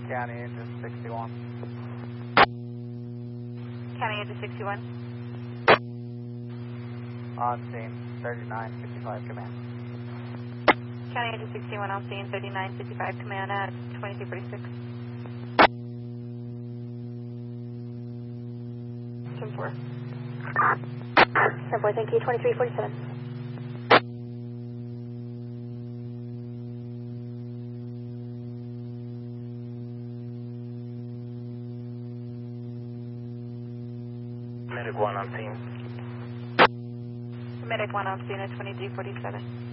County engine 61. County engine 61. On scene 3955 command. County engine 61 on scene 3955 command at 2346. 10-4. 10-4, thank you, 2347. Medic 1 on scene. Medic 1 on scene at 2347.